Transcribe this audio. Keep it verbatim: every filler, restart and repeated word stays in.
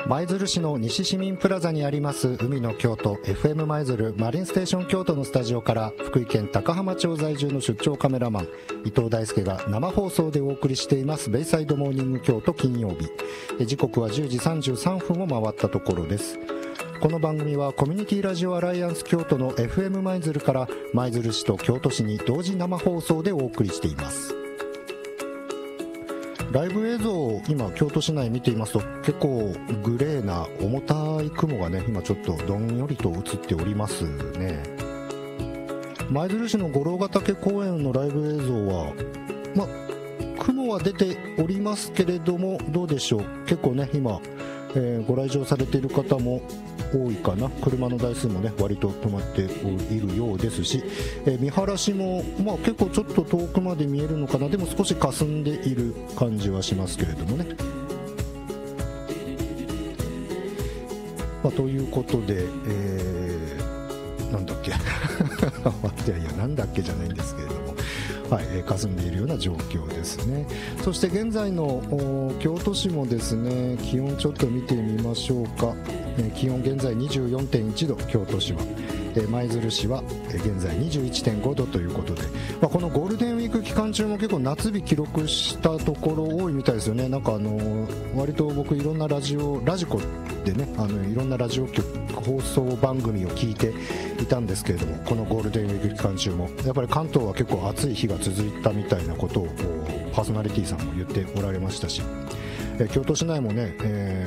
舞鶴市の西市民プラザにあります海の京都 エフエム 舞鶴マリンステーション京都のスタジオから、福井県高浜町在住の出張カメラマン伊藤大輔が生放送でお送りしていますベイサイドモーニング京都金曜日、時刻はじゅうじさんじゅうさんぷんを回ったところです。この番組はコミュニティラジオアライアンス京都の エフエム 舞鶴から舞鶴市と京都市に同時生放送でお送りしています。ライブ映像を今京都市内見ていますと、結構グレーな重たい雲がね、今ちょっとどんよりと映っておりますね。舞鶴市の五郎ヶ岳公園のライブ映像は、ま、雲は出ておりますけれども、どうでしょう、結構ね今、えー、ご来場されている方も多いかな。車の台数もね割と止まっているようですし、えー、見晴らしも、まあ、結構ちょっと遠くまで見えるのかな。でも少し霞んでいる感じはしますけれどもね、まあ、ということで、えー、なんだっけいやいやなんだっけじゃないんですけれども、はい、えー、霞んでいるような状況ですね。そして現在の京都市もですね、気温ちょっと見てみましょうか。えー、気温現在 にじゅうよんてんいちど、京都市は、えー、舞鶴市は、えー、現在 にじゅういちてんごどということで、まあ、このゴールデンウィーク期間中も結構夏日記録したところ多いみたいですよね。なんかあのー、割と僕いろんなラジオラジコでね、あのいろんなラジオ局放送番組を聞いていたんですけれども、このゴールデンウィーク期間中もやっぱり関東は結構暑い日が続いたみたいなことをパーソナリティさんも言っておられましたし、えー、京都市内もね、えー